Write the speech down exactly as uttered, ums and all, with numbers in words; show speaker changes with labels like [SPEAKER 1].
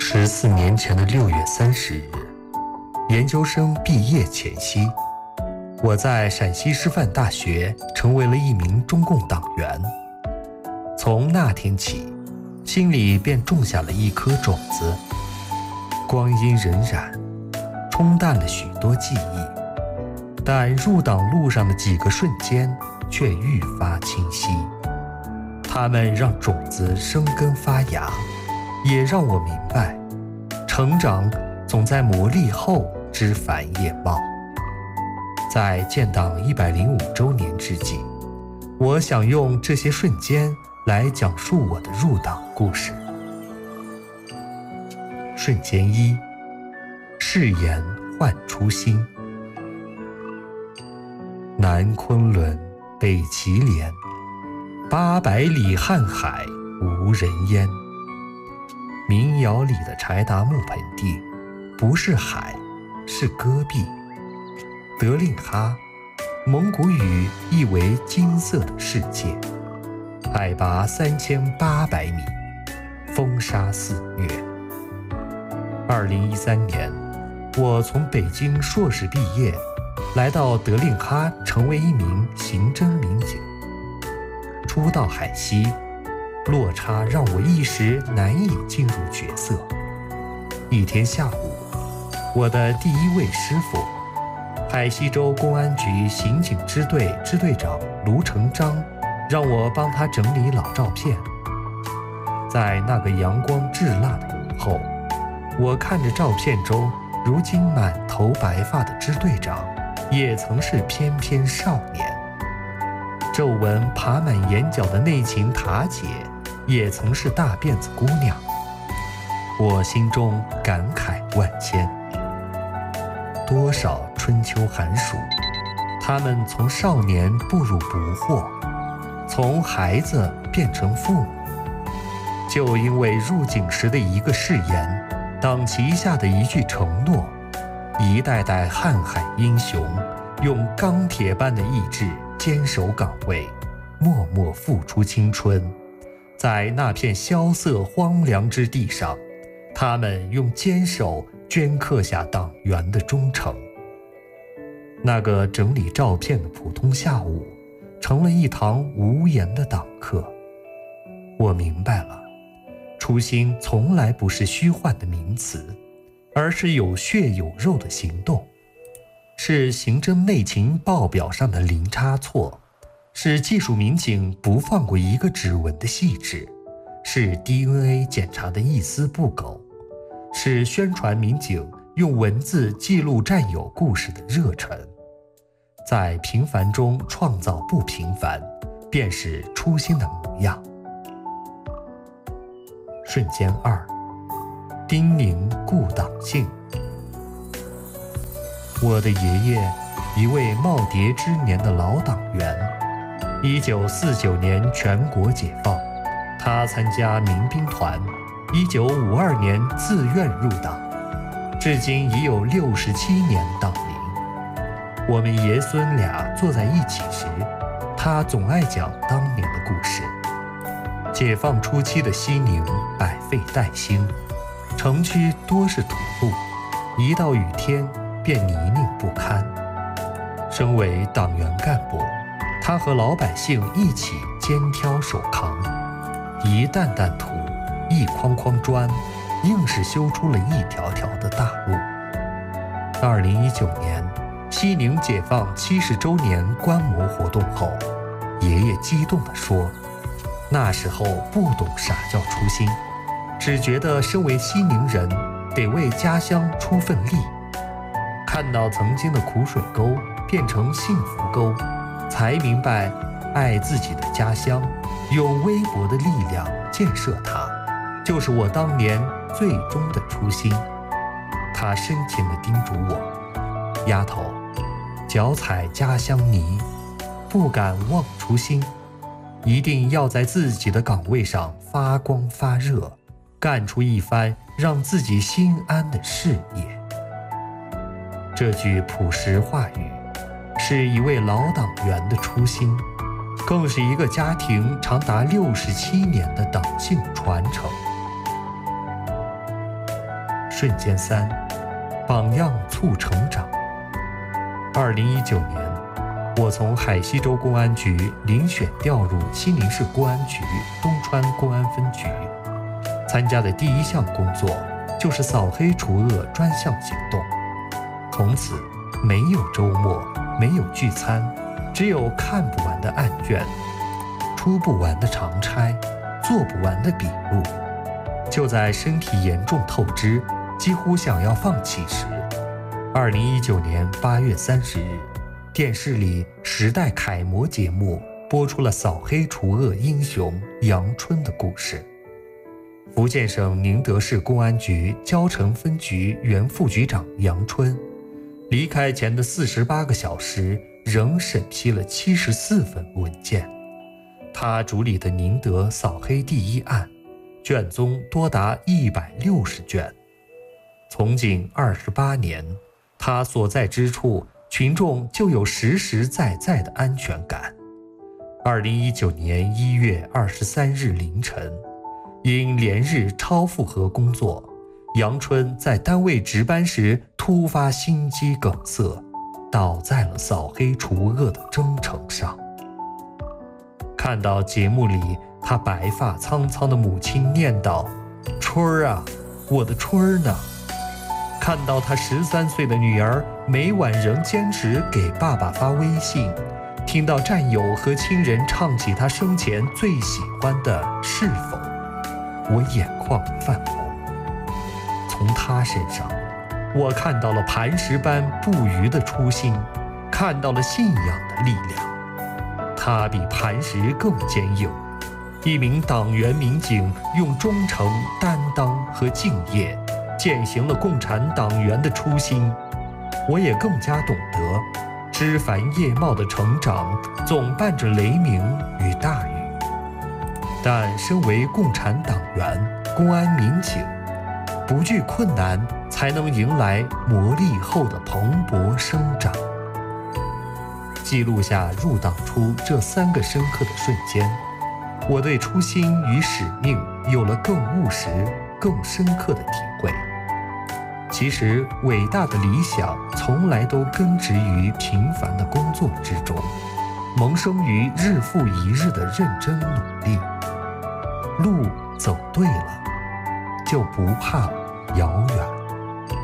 [SPEAKER 1] 十四年前的六月三十日，研究生毕业前夕，我在陕西师范大学成为了一名中共党员。从那天起，心里便种下了一颗种子。光阴荏苒，冲淡了许多记忆，但入党路上的几个瞬间却愈发清晰。它们让种子生根发芽，也让我明白，成长总在磨砺后枝繁叶茂。在建党一百零五周年之际，我想用这些瞬间来讲述我的入党故事。瞬间一，誓言换初心。南昆仑，北祁连，八百里瀚海无人烟。民谣里的柴达木盆地，不是海，是戈壁。德令哈，蒙古语意为金色的世界，海拔三千八百米，风沙肆虐。二零一三年，我从北京硕士毕业，来到德令哈，成为一名刑侦民警。初到海西，落差让我一时难以进入角色。一天下午，我的第一位师傅，海西州公安局刑警支队支队长卢成章，让我帮他整理老照片。在那个阳光炙辣的午后，我看着照片中如今满头白发的支队长，也曾是翩翩少年；皱纹爬满眼角的内勤塔姐，也曾是大辫子姑娘。我心中感慨万千。多少春秋寒暑，他们从少年步入不惑，从孩子变成父母，就因为入警时的一个誓言，党旗下的一句承诺，一代代瀚海英雄用钢铁般的意志坚守岗位，默默付出青春。在那片萧瑟荒凉之地上，他们用坚守镌刻下党员的忠诚。那个整理照片的普通下午，成了一堂无言的党课。我明白了，初心从来不是虚幻的名词，而是有血有肉的行动，是刑侦内勤报表上的零差错，是技术民警不放过一个指纹的细致，是 D N A 检查的一丝不苟，是宣传民警用文字记录战友故事的热忱。在平凡中创造不平凡，便是初心的模样。瞬间二，叮咛固党性。我的爷爷，一位耄耋之年的老党员，一九四九年全国解放，他参加民兵团，一九五二年自愿入党，至今已有六十七年党龄。我们爷孙俩坐在一起时，他总爱讲当年的故事。解放初期的西宁百废待兴，城区多是土路，一到雨天便泥泞不堪。身为党员干部，他和老百姓一起肩挑手扛，一担担土，一筐筐砖，硬是修出了一条条的大路。二零一九年，西宁解放七十周年观摩活动后，爷爷激动地说，那时候不懂啥叫初心，只觉得身为西宁人得为家乡出份力。看到曾经的苦水沟变成幸福沟，才明白爱自己的家乡，用微薄的力量建设它，就是我当年最终的初心。他深情地叮嘱我，丫头，脚踩家乡泥，不敢忘初心，一定要在自己的岗位上发光发热，干出一番让自己心安的事业。这句朴实话语，是一位老党员的初心，更是一个家庭长达六十七年的党性传承。 瞬间三，榜样促成长。二零一九年，我从海西州公安局遴选调入西宁市公安局东川公安分局，参加的第一项工作就是扫黑除恶专项行动。从此，没有周末，没有聚餐，只有看不完的案卷，出不完的长差，做不完的笔录。就在身体严重透支，几乎想要放弃时，二零一九年八月三十日，电视里《时代楷模》节目播出了扫黑除恶英雄杨春的故事。福建省宁德市公安局蕉城分局原副局长杨春，离开前的四十八个小时，仍审批了七十四份文件。他主理的宁德扫黑第一案，卷宗多达一百六十卷。从警二十八年，他所在之处，群众就有实实在在的安全感。二零一九年一月二十三日凌晨，因连日超负荷工作，杨春在单位值班时突发心肌梗塞，倒在了扫黑除恶的征程上。看到节目里他白发苍苍的母亲念叨：“春儿啊，我的春儿呢？”看到他十三岁的女儿每晚仍坚持给爸爸发微信，听到战友和亲人唱起他生前最喜欢的《是否》，我眼眶泛红。从他身上，我看到了磐石般不渝的初心，看到了信仰的力量。他比磐石更坚硬。一名党员民警用忠诚、担当和敬业践行了共产党员的初心。我也更加懂得，枝繁叶茂的成长总伴着雷鸣与大雨。但身为共产党员、公安民警，不惧困难，才能迎来磨砺后的蓬勃生长。记录下入党初这三个深刻的瞬间，我对初心与使命有了更务实、更深刻的体会。其实，伟大的理想从来都根植于平凡的工作之中，萌生于日复一日的认真努力。路走对了，就不怕遥远。